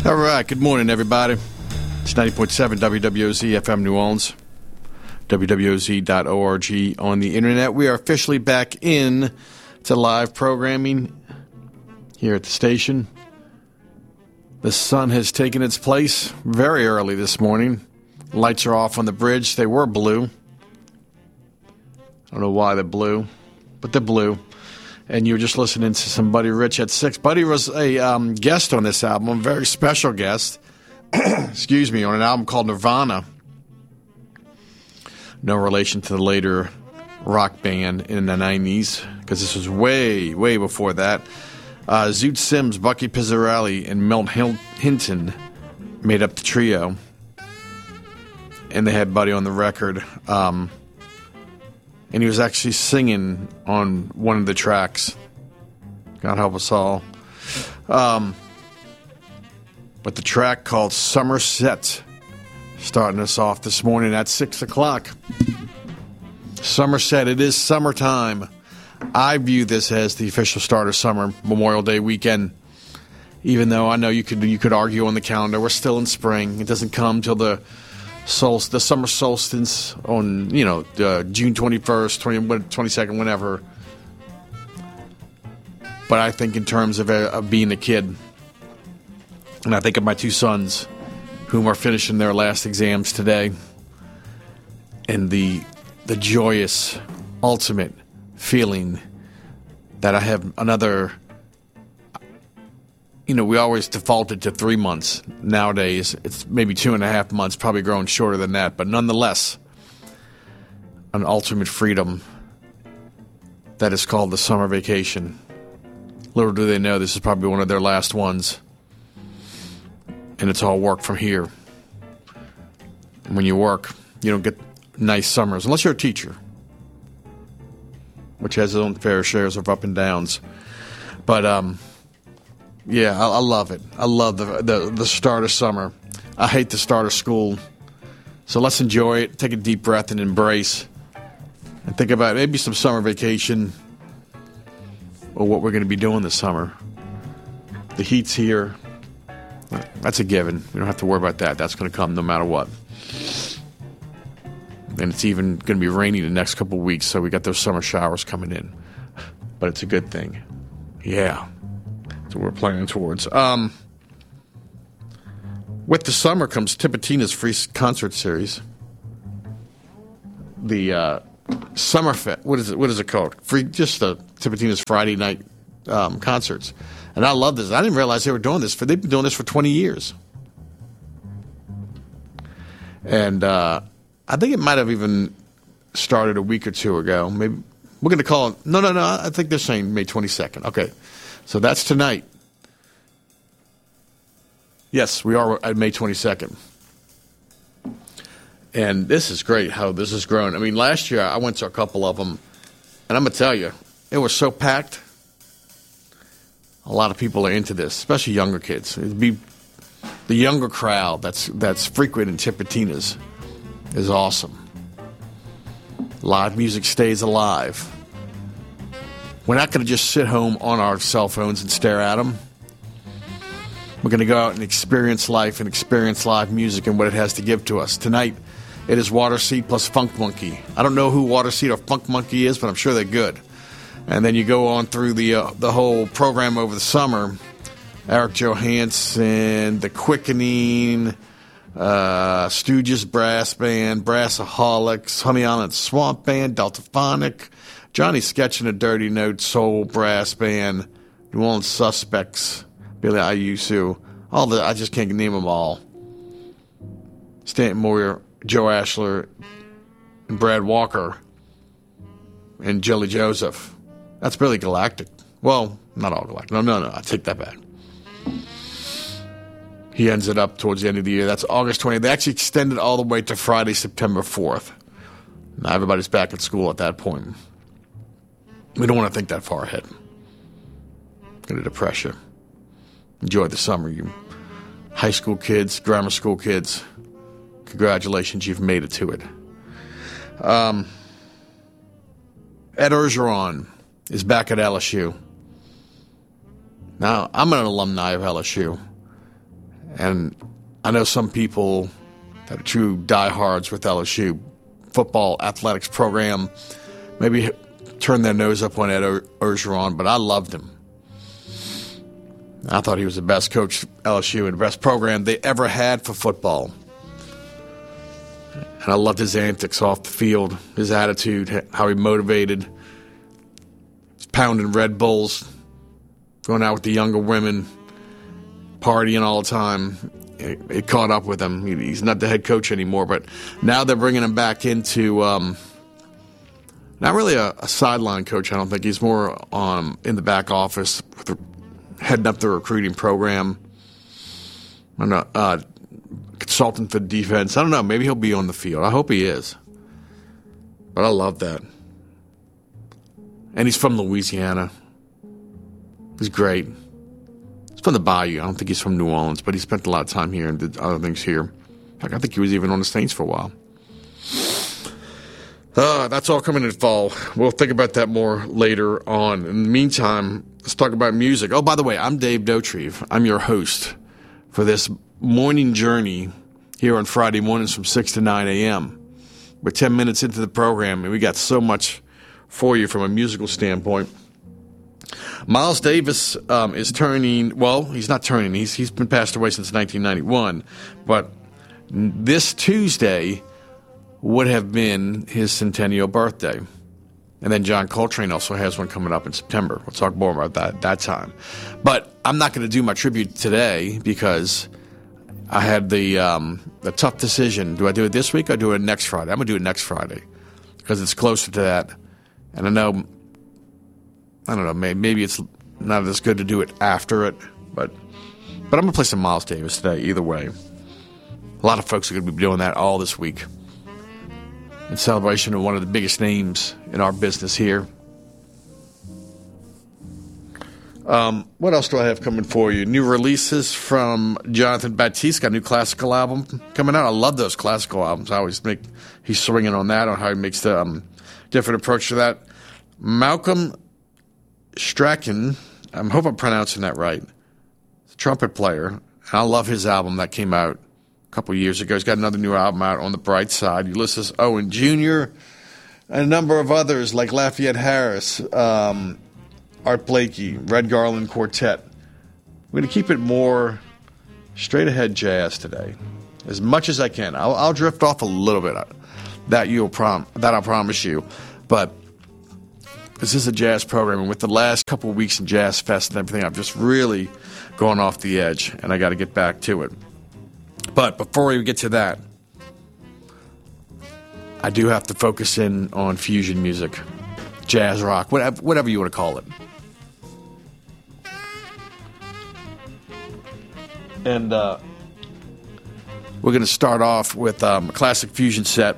All right, good morning, everybody. It's 90.7 WWOZ FM New Orleans, WWOZ.org on the internet. We are officially back in to live programming here at the station. The sun has taken its place very early this morning. Lights are off on the bridge. They were blue. I don't know why they're blue, but they're blue. And you were just listening to some Buddy Rich at 6. Buddy was a guest on this album, a very special guest, excuse me, on an album called Nirvana. No relation to the later rock band in the 90s, because this was way, way before that. Zoot Sims, Bucky Pizzarelli, and Milt Hinton made up the trio. And they had Buddy on the record. And he was actually singing on one of the tracks. God help us all. But the track called Somerset, starting us off this morning at 6 o'clock. Somerset, it is summertime. I view this as the official start of summer, Memorial Day weekend. Even though I know you could argue on the calendar, we're still in spring. It doesn't come till the summer solstice on, June 21st, 22nd, whenever. But I think in terms of being a kid, and I think of my two sons, whom are finishing their last exams today, and the joyous, ultimate feeling that I have another. We always defaulted to 3 months. Nowadays, it's maybe 2.5 months, probably growing shorter than that. But nonetheless, an ultimate freedom that is called the summer vacation. Little do they know this is probably one of their last ones. And it's all work from here. And when you work, you don't get nice summers, unless you're a teacher, which has its own fair shares of up and downs. But, yeah, I love it. I love the start of summer. I hate the start of school. So let's enjoy it, take a deep breath and embrace. And think about maybe some summer vacation or what we're going to be doing this summer. The heat's here. That's a given. We don't have to worry about that. That's going to come no matter what. And it's even going to be rainy the next couple of weeks, so we got those summer showers coming in. But it's a good thing. Yeah. That's what we're planning towards. With the summer comes Tipitina's free concert series. The Summer Fest. What is it called? Free, just the Tipitina's Friday night concerts. And I love this. I didn't realize they were doing this. They've been doing this for 20 years. And I think it might have even started a week or two ago. Maybe we're going to call it. No. I think they're saying May 22nd. Okay. So that's tonight. Yes, we are at May 22nd. And this is great how this has grown. I mean, last year I went to a couple of them, and I'm going to tell you, it was so packed. A lot of people are into this, especially younger kids. It'd be the younger crowd that's frequent in Tipitina's is awesome. Live music stays alive. We're not going to just sit home on our cell phones and stare at them. We're going to go out and experience life and experience live music and what it has to give to us. Tonight, it is Waterseed plus Funk Monkey. I don't know who Waterseed or Funk Monkey is, but I'm sure they're good. And then you go on through the whole program over the summer. Eric Johansson, The Quickening, Stooges Brass Band, Brassaholics, Honey Island Swamp Band, Deltaphonic, Johnny Sketch and a Dirty Note, Soul Brass Band, New Orleans Suspects, Billy Ayuso, I just can't name them all. Stanton Moyer, Joe Ashler, and Brad Walker, and Jelly Joseph. That's really Galactic. Well, not all Galactic. No, I take that back. He ends it up towards the end of the year. That's August 20th. They actually extended all the way to Friday, September 4th. Now everybody's back at school at that point. We don't want to think that far ahead. Going to depress you. Enjoy the summer, you high school kids, grammar school kids. Congratulations, you've made it to it. Ed Orgeron is back at LSU. Now, I'm an alumni of LSU. And I know some people that are true diehards with LSU football athletics program maybe turn their nose up on Ed Orgeron, but I loved him. I thought he was the best coach at LSU and the best program they ever had for football. And I loved his antics off the field, his attitude, how he motivated, pounding Red Bulls, going out with the younger women, partying all the time. It caught up with him. He's not the head coach anymore, but now they're bringing him back into not really a sideline coach. I don't think he's more in the back office, heading up the recruiting program. I don't know, consultant for defense. I don't know. Maybe he'll be on the field. I hope he is. But I love that. And he's from Louisiana. He's great. He's from the Bayou. I don't think he's from New Orleans, but he spent a lot of time here and did other things here. Heck, I think he was even on the Saints for a while. That's all coming in fall. We'll think about that more later on. In the meantime, let's talk about music. Oh, by the way, I'm Dave Dotrieve. I'm your host for this morning journey here on Friday mornings from 6 to 9 a.m. We're 10 minutes into the program, and we got so much for you from a musical standpoint. Miles Davis is turning, well, he's not turning. He's been passed away since 1991. But this Tuesday would have been his centennial birthday. And then John Coltrane also has one coming up in September. We'll talk more about that time. But I'm not going to do my tribute today because I had the tough decision. Do I do it this week or do it next Friday? I'm going to do it next Friday because it's closer to that. And I don't know, maybe it's not as good to do it after it. But I'm going to play some Miles Davis today either way. A lot of folks are going to be doing that all this week in celebration of one of the biggest names in our business here. What else do I have coming for you? New releases from Jonathan Baptiste, got a new classical album coming out. I love those classical albums. I always think he's swinging on that, on how he makes the different approach to that. Malcolm Strachan, I hope I'm pronouncing that right, trumpet player. And I love his album that came out a couple years ago. He's got another new album out, On the Bright Side. Ulysses Owen Jr., and a number of others like Lafayette Harris, Art Blakey, Red Garland Quartet. We're going to keep it more straight ahead jazz today, as much as I can. I'll drift off a little bit. That I'll promise you. But this is a jazz program, and with the last couple of weeks in Jazz Fest and everything, I've just really gone off the edge, and I got to get back to it. But before we get to that, I do have to focus in on fusion music, jazz rock, whatever you want to call it. And we're going to start off with a classic fusion set.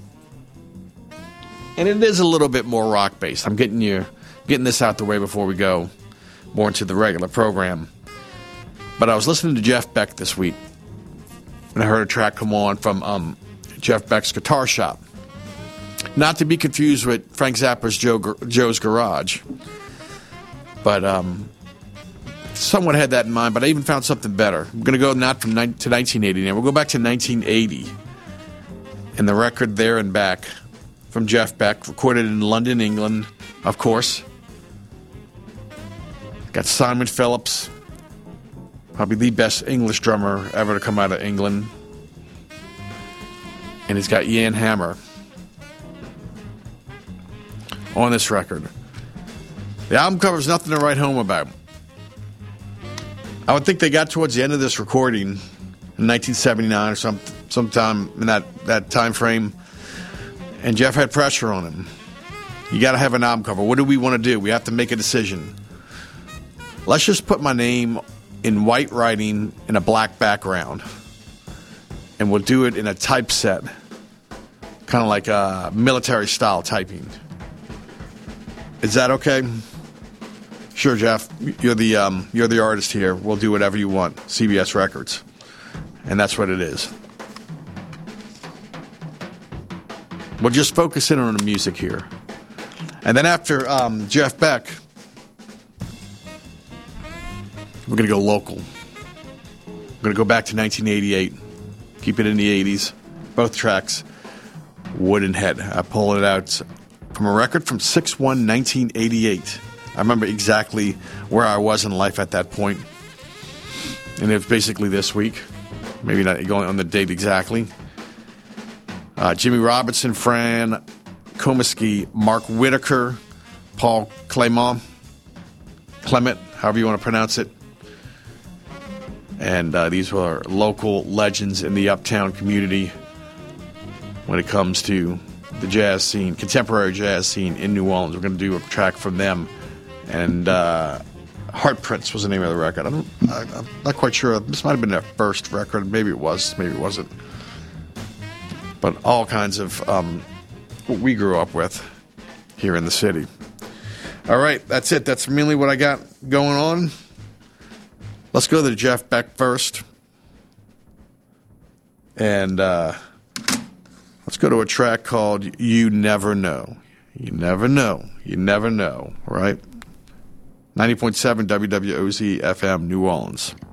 And it is a little bit more rock-based. I'm getting this out the way before we go more into the regular program. But I was listening to Jeff Beck this week, and I heard a track come on from Jeff Beck's Guitar Shop. Not to be confused with Frank Zappa's Joe's Garage. But someone had that in mind, but I even found something better. I'm going to go not from to 1980 now. We'll go back to 1980. And the record There and Back from Jeff Beck, recorded in London, England, of course. Got Simon Phillips, probably the best English drummer ever to come out of England. And he's got Jan Hammer on this record. The album cover's nothing to write home about. I would think they got towards the end of this recording in 1979 or sometime in that time frame, and Jeff had pressure on him. You got to have an album cover. What do we want to do? We have to make a decision. Let's just put my name in white writing in a black background, and we'll do it in a typeset, kind of like a military-style typing. Is that okay? Sure, Jeff. You're the artist here. We'll do whatever you want. CBS Records, and that's what it is. We'll just focus in on the music here. And then after Jeff Beck, we're going to go local. I'm going to go back to 1988. Keep it in the 80s. Both tracks. Wooden Head. I pulled it out from a record from 6/1/1988. I remember exactly where I was in life at that point. And it was basically this week. Maybe not going on the date exactly. Jimmy Robinson, Fran Komisky, Mark Whitaker, Paul Clement, however you want to pronounce it. And these were local legends in the uptown community when it comes to the jazz scene, contemporary jazz scene in New Orleans. We're going to do a track from them. And Heart Prince was the name of the record. I'm not quite sure. This might have been their first record. Maybe it was. Maybe it wasn't. But all kinds of what we grew up with here in the city. All right, that's it. That's mainly what I got going on. Let's go to Jeff Beck first. And let's go to a track called You Never Know. You never know. You never know, right? 90.7 WWOZ FM, New Orleans.